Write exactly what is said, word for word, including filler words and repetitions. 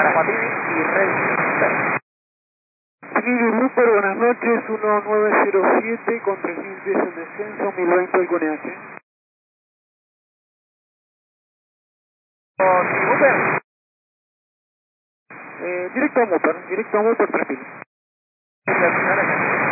para Fatini y Red. Trinity Blooper, buenas noches, uno nueve cero siete con tres mil pies en descenso, mil veinte el Coneache. ¿Con Uber? Eh, directo a Motor, directo a Motor tres mil. Gracias.